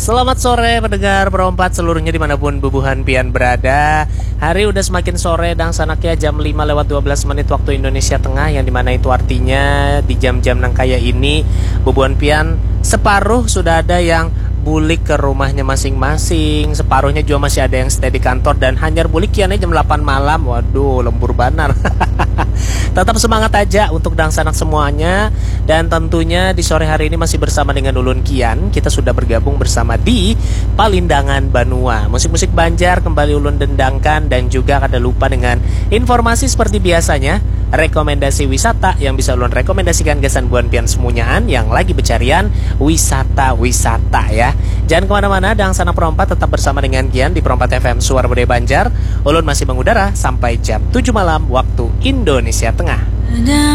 Selamat sore pendengar Perompat seluruhnya dimanapun bubuhan pian berada. Hari udah semakin sore dan sanaknya jam 5:12 waktu Indonesia Tengah, yang dimana itu artinya di jam-jam nang kaya ini bubuhan pian separuh sudah ada yang bulik ke rumahnya masing-masing, separuhnya juga masih ada yang stay di kantor dan hanyar bulik kiannya jam 8 malam. Waduh, lembur banar. Tetap semangat aja untuk dangsanak semuanya. Dan tentunya di sore hari ini masih bersama dengan Ulun Kian. Kita sudah bergabung bersama di Palindangan Banua. Musik-musik Banjar kembali Ulun dendangkan, dan juga kada lupa dengan informasi seperti biasanya, rekomendasi wisata yang bisa Ulun rekomendasikan gasan buan pian semuanyaan yang lagi bercarian wisata-wisata ya. Jangan kemana-mana, dangsanak Perompat tetap bersama dengan Kian di Perompat FM Suara Budaya Banjar. Ulun masih mengudara sampai jam 7 malam waktu Indonesia Tengah.